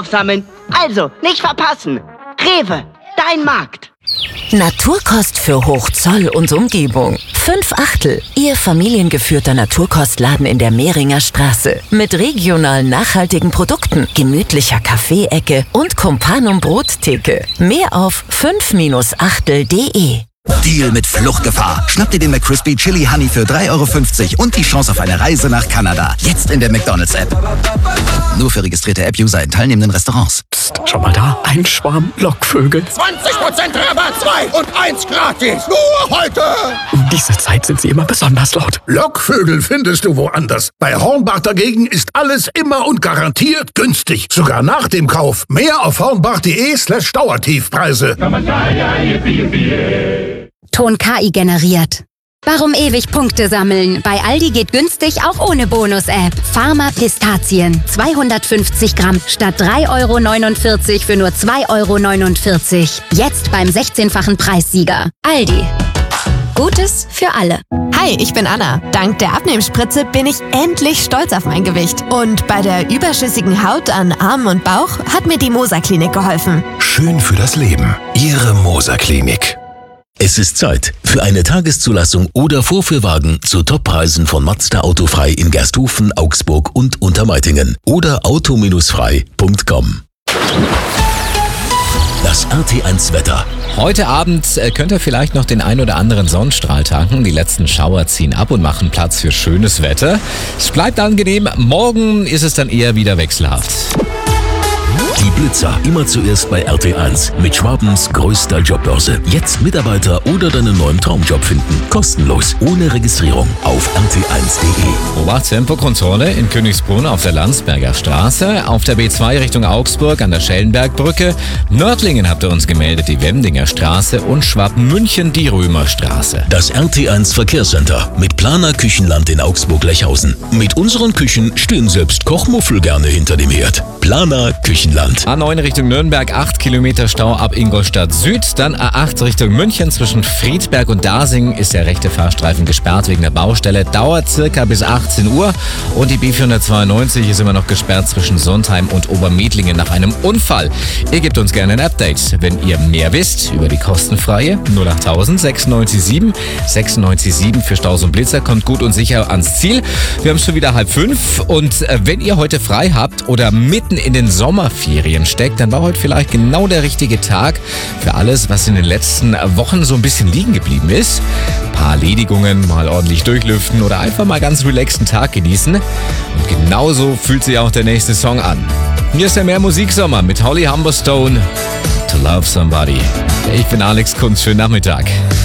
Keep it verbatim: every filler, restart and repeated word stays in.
sammeln. Also, nicht verpassen. Rewe, dein Markt. Naturkost für Hochzoll und Umgebung. Fünf Achtel, Ihr familiengeführter Naturkostladen in der Mehringer Straße. Mit regionalen nachhaltigen Produkten, gemütlicher Kaffeeecke und Kumpanum Brottheke. Mehr auf fünf achtel punkt de. Deal mit Fluchtgefahr. Schnapp dir den McCrispy Chili Honey für drei Euro fünfzig und die Chance auf eine Reise nach Kanada. Jetzt in der McDonald's-App. Nur für registrierte App-User in teilnehmenden Restaurants. Psst, schau mal da. Ein Schwarm Lockvögel. zwanzig Prozent Rabatt, zwei und eins gratis. Nur heute. Um diese Zeit sind sie immer besonders laut. Lockvögel findest du woanders. Bei Hornbach dagegen ist alles immer und garantiert günstig. Sogar nach dem Kauf. Mehr auf hornbach.de slash Dauertiefpreise. Ton K I generiert. Warum ewig Punkte sammeln? Bei Aldi geht günstig auch ohne Bonus-App. Pharma Pistazien. zweihundertfünfzig Gramm statt drei Euro neunundvierzig für nur zwei Euro neunundvierzig. Jetzt beim sechzehnfachen Preissieger. Aldi. Gutes für alle. Hi, ich bin Anna. Dank der Abnehmspritze bin ich endlich stolz auf mein Gewicht. Und bei der überschüssigen Haut an Armen und Bauch hat mir die Moser Klinik geholfen. Schön für das Leben. Ihre Moser Klinik. Es ist Zeit für eine Tageszulassung oder Vorführwagen zu Toppreisen von Mazda Autofrei in Gersthofen, Augsburg und Untermeitingen oder auto frei punkt com. Das R T eins Wetter. Heute Abend äh, könnt ihr vielleicht noch den ein oder anderen Sonnenstrahl tanken. Die letzten Schauer ziehen ab und machen Platz für schönes Wetter. Es bleibt angenehm. Morgen ist es dann eher wieder wechselhaft. Die Blitzer, immer zuerst bei R T eins mit Schwabens größter Jobbörse. Jetzt Mitarbeiter oder deinen neuen Traumjob finden. Kostenlos, ohne Registrierung auf r t eins punkt de. Obacht, Tempokontrolle in Königsbrunn auf der Landsberger Straße, auf der B zwei Richtung Augsburg an der Schellenbergbrücke. Nördlingen habt ihr uns gemeldet, die Wemdinger Straße und Schwabmünchen die Römerstraße. Das R T eins Verkehrscenter mit Planer Küchenland in Augsburg-Lechhausen. Mit unseren Küchen stehen selbst Kochmuffel gerne hinter dem Herd. Planer Küchenland. A neun Richtung Nürnberg, acht Kilometer Stau ab Ingolstadt Süd. Dann A acht Richtung München zwischen Friedberg und Dasing ist der rechte Fahrstreifen gesperrt wegen der Baustelle. Dauert circa bis achtzehn Uhr. Und die B vierhundertzweiundneunzig ist immer noch gesperrt zwischen Sondheim und Obermedlingen nach einem Unfall. Ihr gebt uns gerne ein Update, wenn ihr mehr wisst über die kostenfreie null acht tausend sechsundneunzig sieben sechsundneunzig sieben für Staus und Blitzer. Kommt gut und sicher ans Ziel. Wir haben es schon wieder halb fünf. Und wenn ihr heute frei habt oder mitten in den Sommerferien steckt, dann war heute vielleicht genau der richtige Tag für alles, was in den letzten Wochen so ein bisschen liegen geblieben ist. Ein paar Erledigungen, mal ordentlich durchlüften oder einfach mal ganz relaxten Tag genießen. Und genauso fühlt sich auch der nächste Song an. Hier ist der Mehr Musiksommer mit Holly Humberstone, To Love Somebody. Ich bin Alex Kunz, schönen Nachmittag.